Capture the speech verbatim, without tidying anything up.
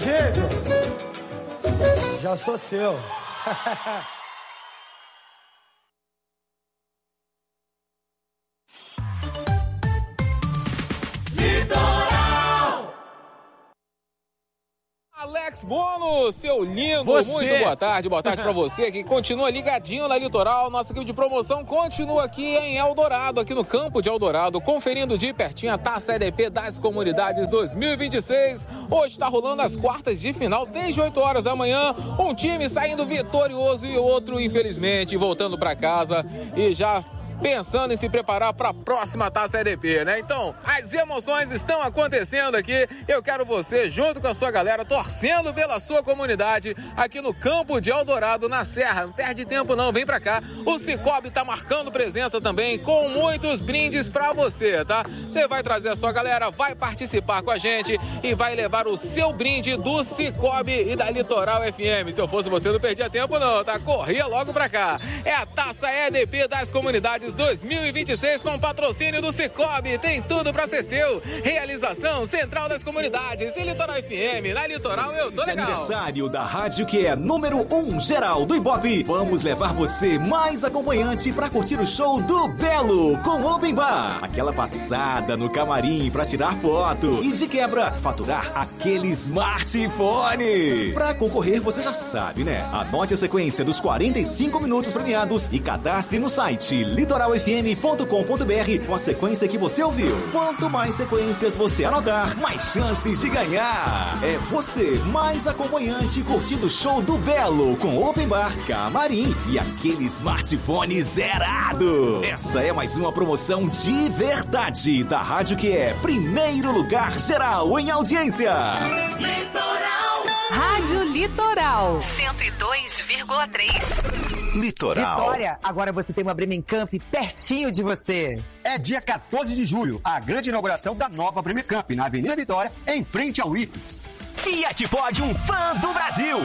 jeito, já sou seu. Alex Bono, seu lindo, você. Muito boa tarde, boa tarde pra você que continua ligadinho na Litoral. Nossa equipe de promoção continua aqui em Eldorado, aqui no campo de Eldorado, conferindo de pertinho a Taça E D P das Comunidades dois mil e vinte e seis. Hoje está rolando as quartas de final, desde oito horas da manhã, um time saindo vitorioso e outro, infelizmente, voltando pra casa e já pensando em se preparar para a próxima Taça E D P, né? Então, as emoções estão acontecendo aqui. Eu quero você, junto com a sua galera, torcendo pela sua comunidade aqui no campo de Eldorado, na Serra. Não perde tempo não, vem pra cá. O Cicobi tá marcando presença também com muitos brindes pra você, tá? Você vai trazer a sua galera, vai participar com a gente e vai levar o seu brinde do Cicobi e da Litoral F M. Se eu fosse você, não perdia tempo não, tá? Corria logo pra cá. É a Taça E D P das Comunidades dois mil e vinte e seis com patrocínio do Cicobi. Tem tudo pra ser seu. Realização Central das Comunidades e Litoral F M. Na Litoral eu tô legal. Aniversário da rádio que é número um geral do Ibope. Vamos levar você mais acompanhante pra curtir o show do Belo com Open Bar. Aquela passada no camarim pra tirar foto. E de quebra, faturar aquele smartphone. Pra concorrer, você já sabe, né? Anote a sequência dos quarenta e cinco minutos premiados e cadastre no site litoral f m ponto com ponto b r com a sequência que você ouviu. Quanto mais sequências você anotar, mais chances de ganhar. É você, mais acompanhante, curtindo o show do Belo com Open Bar, camarim e aquele smartphone zerado. Essa é mais uma promoção de verdade da rádio que é primeiro lugar geral em audiência. Litoral. Rádio Litoral. cento e dois vírgula três. Litoral. Vitória, agora você tem uma Bremen Camp pertinho de você. É dia quatorze de julho, a grande inauguração da nova Bremen Camp, na Avenida Vitória, em frente ao I F E S. Fiat Podium Fã do Brasil.